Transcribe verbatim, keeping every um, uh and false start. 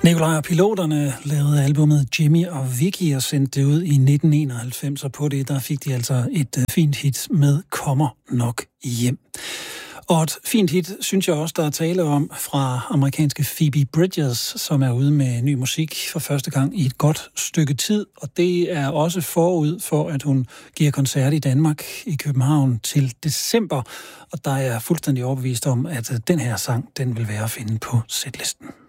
Nikolaj og Piloterne lavede albumet Jimmy og Vicky og sendte det ud i nitten enoghalvfems, og på det der fik de altså et fint hit med Kommer nok hjem. Og et fint hit, synes jeg også, der er tale om fra amerikanske Phoebe Bridgers, som er ude med ny musik for første gang i et godt stykke tid. Og det er også forud for, at hun giver koncert i Danmark, i København, til december. Og der er jeg fuldstændig overbevist om, at den her sang, den vil være at finde på setlisten.